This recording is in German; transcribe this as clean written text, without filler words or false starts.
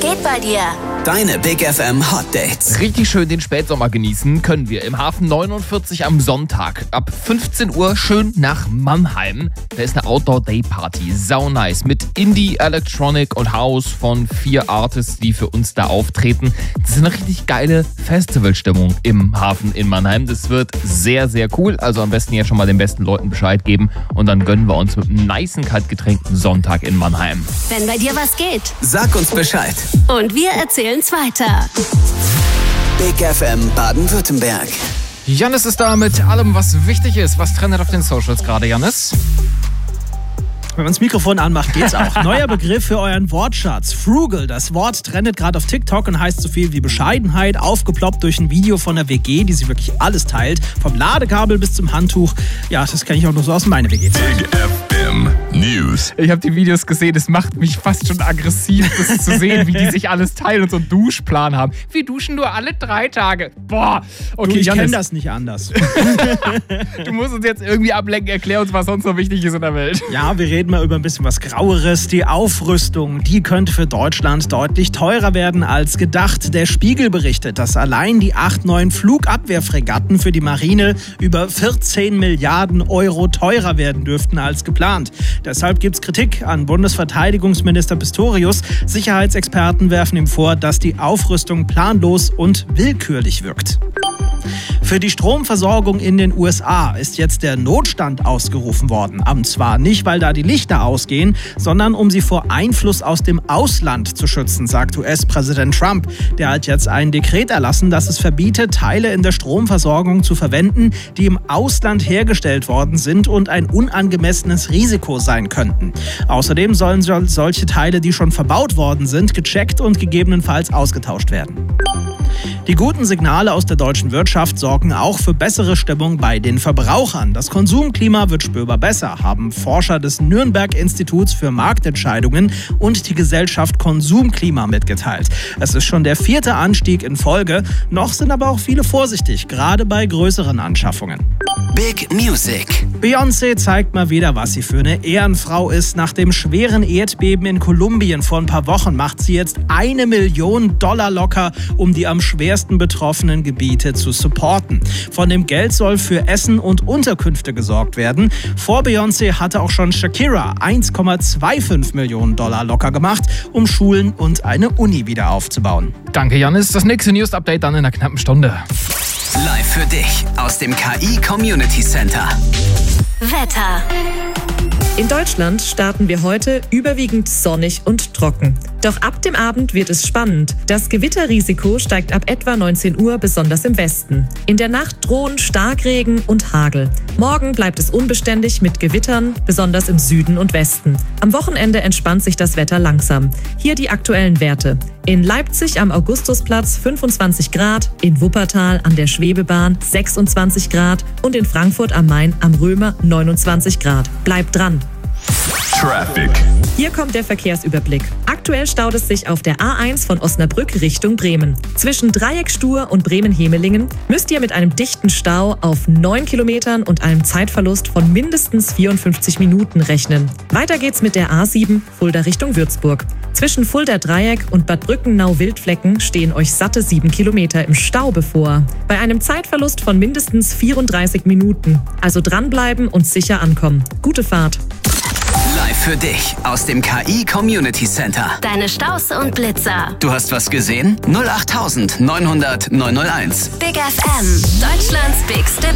geht bei dir? Deine Big FM Hot Dates. Richtig schön den Spätsommer genießen können wir im Hafen 49 am Sonntag. Ab 15 Uhr schön nach Mannheim. Da ist eine Outdoor-Day-Party. Sau nice. Mit Indie, Electronic und House von 4 Artists, die für uns da auftreten. Das ist eine richtig geile Festivalstimmung im Hafen in Mannheim. Das wird sehr, sehr cool. Also am besten jetzt schon mal den besten Leuten Bescheid geben. Und dann gönnen wir uns mit einem nicen kaltgetränkten Sonntag in Mannheim. Wenn bei dir was geht. Sag uns Bescheid. Und wir erzählen's weiter. Big FM Baden-Württemberg. Jannis ist da mit allem, was wichtig ist. Was trendet auf den Socials gerade, Jannis? Wenn man das Mikrofon anmacht, geht's auch. Neuer Begriff für euren Wortschatz. Frugal. Das Wort trendet gerade auf TikTok und heißt so viel wie Bescheidenheit. Aufgeploppt durch ein Video von der WG, die sich wirklich alles teilt. Vom Ladekabel bis zum Handtuch. Ja, das kenne ich auch nur so aus meiner WG. Big FM News. Ich habe die Videos gesehen, es macht mich fast schon aggressiv, das zu sehen, wie die sich alles teilen und so einen Duschplan haben. Wir duschen nur alle 3 Tage. Boah. Okay, Ich kenne Jannis, das nicht anders. du musst uns jetzt irgendwie ablenken, erklär uns, was sonst noch wichtig ist in der Welt. Ja, wir reden mal über ein bisschen was Graueres. Die Aufrüstung, die könnte für Deutschland deutlich teurer werden als gedacht. Der Spiegel berichtet, dass allein die 8 neuen Flugabwehrfregatten für die Marine über 14 Milliarden Euro teurer werden dürften als geplant. Deshalb gibt es Kritik an Bundesverteidigungsminister Pistorius. Sicherheitsexperten werfen ihm vor, dass die Aufrüstung planlos und willkürlich wirkt. Für die Stromversorgung in den USA ist jetzt der Notstand ausgerufen worden. Und zwar nicht, weil da die Lichter ausgehen, sondern um sie vor Einfluss aus dem Ausland zu schützen, sagt US-Präsident Trump. Der hat jetzt ein Dekret erlassen, das es verbietet, Teile in der Stromversorgung zu verwenden, die im Ausland hergestellt worden sind und ein unangemessenes Risiko sein könnten. Außerdem sollen solche Teile, die schon verbaut worden sind, gecheckt und gegebenenfalls ausgetauscht werden. Die guten Signale aus der deutschen Wirtschaft sorgen auch für bessere Stimmung bei den Verbrauchern. Das Konsumklima wird spürbar besser, haben Forscher des Nürnberg-Instituts für Marktentscheidungen und die Gesellschaft Konsumklima mitgeteilt. Es ist schon der 4. Anstieg in Folge, noch sind aber auch viele vorsichtig, gerade bei größeren Anschaffungen. Big Music. Beyoncé zeigt mal wieder, was sie für eine Ehrenfrau ist. Nach dem schweren Erdbeben in Kolumbien vor ein paar Wochen macht sie jetzt $1 Million locker, um die am schwersten betroffenen Gebiete zu supporten. Von dem Geld soll für Essen und Unterkünfte gesorgt werden. Vor Beyoncé hatte auch schon Shakira $1,25 Millionen locker gemacht, um Schulen und eine Uni wieder aufzubauen. Danke, Jannis. Das nächste News-Update dann in einer knappen Stunde. Live für dich aus dem KI Community Center. Wetter. In Deutschland starten wir heute überwiegend sonnig und trocken. Doch ab dem Abend wird es spannend. Das Gewitterrisiko steigt ab etwa 19 Uhr, besonders im Westen. In der Nacht drohen Starkregen und Hagel. Morgen bleibt es unbeständig mit Gewittern, besonders im Süden und Westen. Am Wochenende entspannt sich das Wetter langsam. Hier die aktuellen Werte. In Leipzig am Augustusplatz 25 Grad, in Wuppertal an der Schwebebahn 26 Grad und in Frankfurt am Main am Römer 29 Grad. Bleibt dran! Traffic. Hier kommt der Verkehrsüberblick. Aktuell staut es sich auf der A1 von Osnabrück Richtung Bremen. Zwischen Dreieckstuhr und Bremen-Hemelingen müsst ihr mit einem dichten Stau auf 9 Kilometern und einem Zeitverlust von mindestens 54 Minuten rechnen. Weiter geht's mit der A7 Fulda Richtung Würzburg. Zwischen Fulda-Dreieck und Bad Brückenau-Wildflecken stehen euch satte 7 Kilometer im Stau bevor. Bei einem Zeitverlust von mindestens 34 Minuten. Also dranbleiben und sicher ankommen. Gute Fahrt! Live für dich aus dem KI Community Center. Deine Staus und Blitzer. Du hast was gesehen? 08900 901. Big FM. Deutschlands bigste